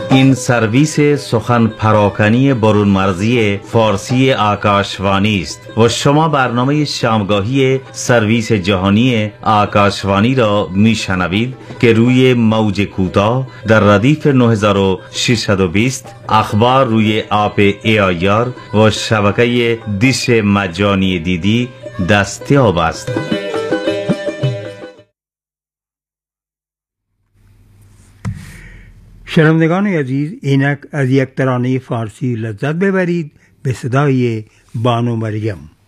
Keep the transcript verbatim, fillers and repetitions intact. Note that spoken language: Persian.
این سرویس سخن پراکنی برون مرزی فارسی آکاشوانی است و شما برنامه شامگاهی سرویس جهانی آکاشوانی را میشنوید که روی موج کوتاه در ردیف نه هزار و ششصد و بیست، اخبار روی آپ ای آی آر و شبکه دیش مجانی دیدی دستیاب است. شنوندگان عزیز، اینک از یک ترانه فارسی لذت ببرید به صدای بانو مریم.